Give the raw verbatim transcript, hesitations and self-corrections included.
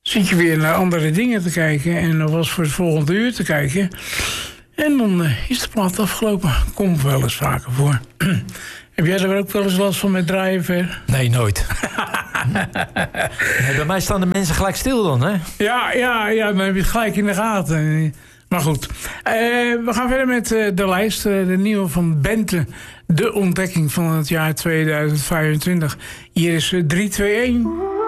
zit je weer naar andere dingen te kijken. En dan was voor het volgende uur te kijken. En dan uh, is de plaat afgelopen. Komt wel eens vaker voor. Heb jij er ook wel eens last van met draaien ver? Nee, nooit. Nee, bij mij staan de mensen gelijk stil dan, hè? Ja, ja, ja, dan heb je het gelijk in de gaten. Maar goed, uh, we gaan verder met uh, de lijst. Uh, de nieuwe van Bente. De ontdekking van het jaar tweeduizend vijfentwintig. Hier is uh, drie twee een.